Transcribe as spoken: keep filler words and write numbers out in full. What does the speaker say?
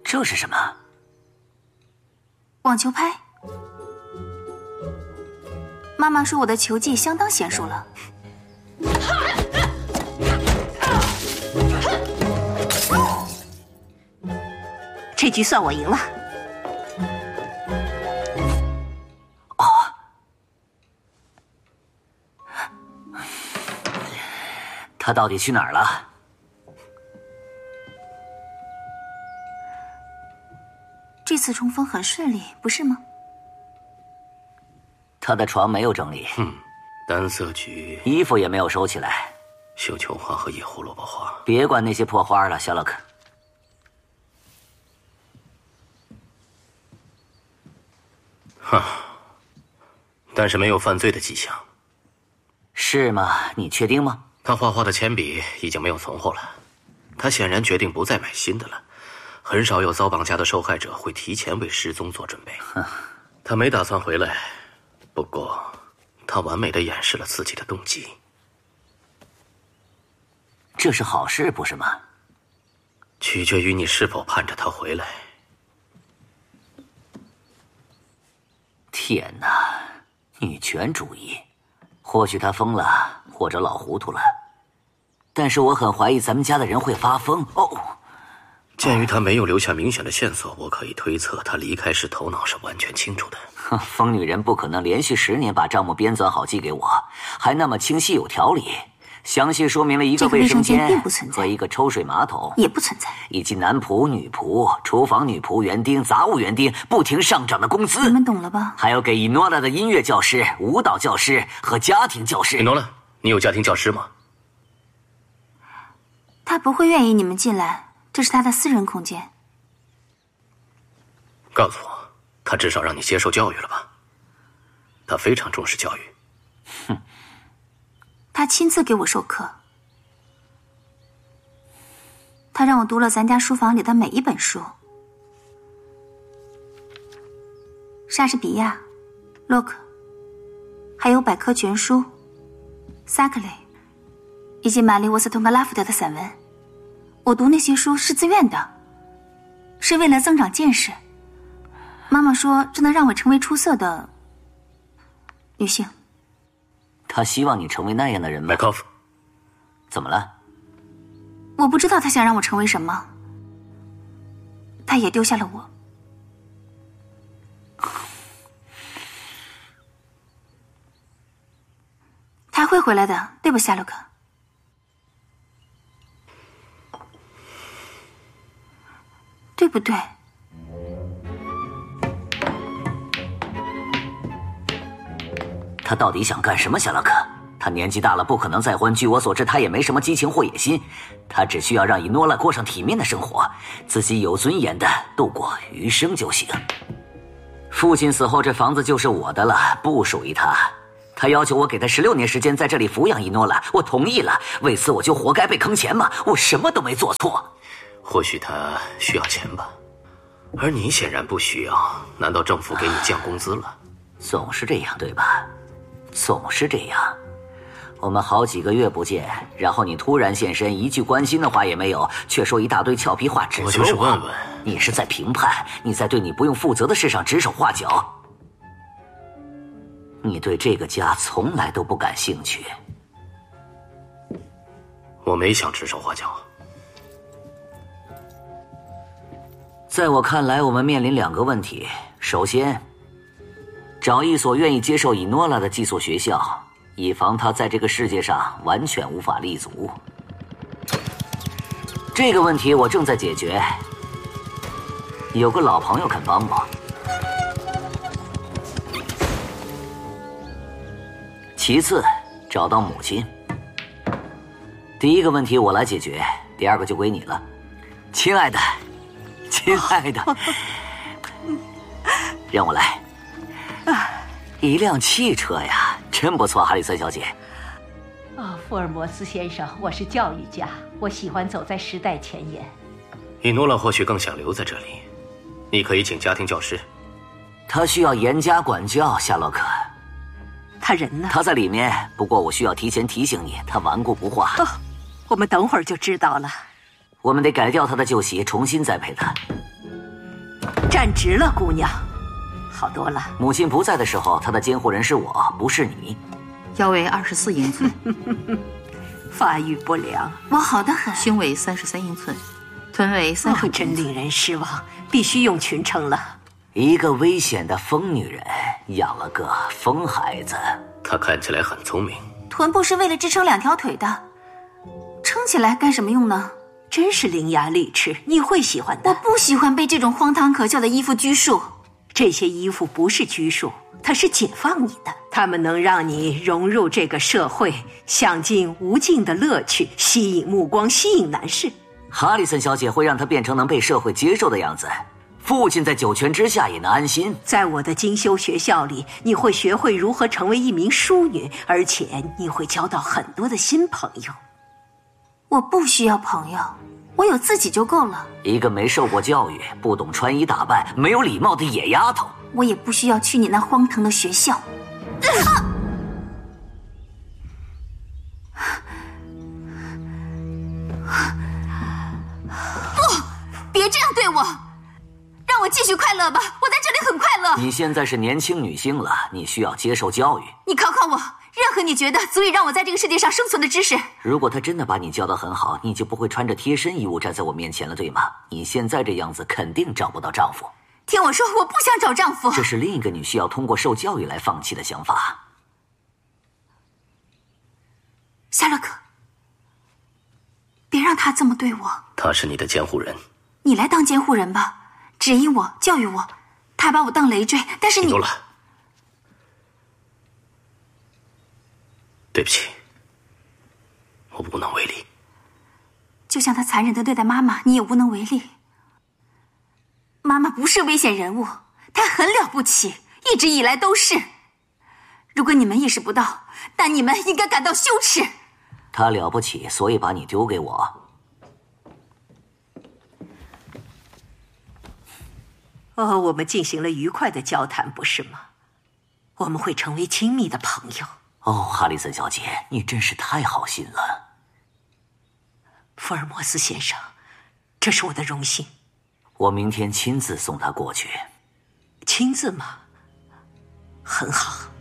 这是什么？ 网球拍。妈妈说我的球技相当娴熟了。 这局算我赢了。 哦，他到底去哪儿了？ 这次冲锋很顺利，不是吗？ 他的床没有整理， 嗯，单色菊， 衣服也没有收起来， 绣球花和野胡萝卜花。 别管那些破花了，夏洛克。 哈，但是没有犯罪的迹象。 是吗？你确定吗？ 他画画的铅笔已经没有存货了，他显然决定不再买新的了。很少有遭绑架的受害者会提前为失踪做准备。他没打算回来，不过他完美的掩饰了自己的动机。 这是好事，不是吗？ 取决于你是否盼着他回来。 天哪，女权主义！或许他疯了，或者老糊涂了。但是我很怀疑咱们家的人会发疯哦。 鉴于他没有留下明显的线索，我可以推测他离开时头脑是完全清楚的。 哼，疯女人不可能连续十年把账目编纂好寄给我，还那么清晰有条理，详细说明了一个卫生间并不存在， 和一个抽水马桶也不存在， 以及男仆、女仆、厨房女仆、园丁、杂物园丁不停上涨的工资。 你们懂了吧？ 还有给伊诺拉的音乐教师、舞蹈教师和家庭教师。 伊诺拉，你有家庭教师吗？ 他不会愿意你们进来，这是他的私人空间。 告诉我，他至少让你接受教育了吧？他非常重视教育。 哼， 他亲自给我授课，他让我读了咱家书房里的每一本书，莎士比亚、洛克，还有百科全书、萨克雷，以及玛丽沃斯通格拉福德的散文。我读那些书是自愿的，是为了增长见识。妈妈说这能让我成为出色的女性。 他希望你成为那样的人吗？ 麦克夫， 怎么了？ 我不知道他想让我成为什么，他也丢下了我。他会回来的，对吧，夏洛克？对不对？ 他到底想干什么，夏洛克？他年纪大了，不可能再婚。据我所知，他也没什么激情或野心，他只需要让伊诺拉过上体面的生活，自己有尊严的度过余生就行。父亲死后，这房子就是我的了，不属于他。他要求我给他十六年时间在这里抚养伊诺拉，我同意了。为此，我就活该被坑钱吗？我什么都没做错。 或许他需要钱吧，而你显然不需要。难道政府给你降工资了？ 总是这样，对吧？总是这样。我们好几个月不见，然后你突然现身，一句关心的话也没有，却说一大堆俏皮话指责我。 我就是问问， 你是在评判，你在对你不用负责的事上指手画脚。你对这个家从来都不感兴趣。 我没想指手画脚。 在我看来，我们面临两个问题。首先，找一所愿意接受伊诺拉的寄宿学校，以防他在这个世界上完全无法立足。这个问题我正在解决，有个老朋友肯帮我。其次，找到母亲。第一个问题我来解决，第二个就归你了，亲爱的。亲爱的，让我来。一辆汽车呀，真不错，哈里森小姐。 哦，福尔摩斯先生，我是教育家，我喜欢走在时代前沿。 伊诺拉或许更想留在这里，你可以请家庭教师。 他需要严加管教，夏洛克。 他人呢？ 他在里面，不过我需要提前提醒你，他顽固不化。 哦，我们等会儿就知道了。 我们得改掉他的旧习，重新栽培他。 站直了，姑娘，好多了。 母亲不在的时候，她的监护人是我，不是你。 腰围二十四英寸， 发育不良。 我好得很。 胸围三十三英寸，臀围三十五英寸。 真令人失望，必须用群称了。 一个危险的疯女人养了个疯孩子。 她看起来很聪明。 臀部是为了支撑两条腿的，撑起来干什么用呢？ 真是伶牙俐齿，你会喜欢的。 我不喜欢被这种荒唐可笑的衣服拘束。 这些衣服不是拘束，它是解放你的。它们能让你融入这个社会，享尽无尽的乐趣，吸引目光，吸引男士。 哈里森小姐会让她变成能被社会接受的样子，父亲在九泉之下也能安心。 在我的精修学校里，你会学会如何成为一名淑女，而且你会交到很多的新朋友。 我不需要朋友，我有自己就够了。 一个没受过教育、不懂穿衣打扮、没有礼貌的野丫头。 我也不需要去你那荒唐的学校。不，别这样对我，让我继续快乐吧，我在这里很快乐。 你现在是年轻女性了，你需要接受教育。 你考考我，任何你觉得足以让我在这个世界上生存的知识。 如果他真的把你教得很好，你就不会穿着贴身衣物站在我面前了，对吗？你现在这样子肯定找不到丈夫。 听我说，我不想找丈夫。 这是另一个你需要通过受教育来放弃的想法。 夏洛克，别让他这么对我。 他是你的监护人， 你来当监护人吧，指引我，教育我。他把我当累赘，但是你…… 多了，对不起，我无能为力。 就像他残忍地对待妈妈，你也无能为力。妈妈不是危险人物，她很了不起，一直以来都是。如果你们意识不到，但你们应该感到羞耻。 她了不起，所以把你丢给我。 哦，我们进行了愉快的交谈，不是吗？我们会成为亲密的朋友。 哦，哈里森小姐，你真是太好心了。 福尔摩斯先生，这是我的荣幸。 我明天亲自送他过去。 亲自吗？很好。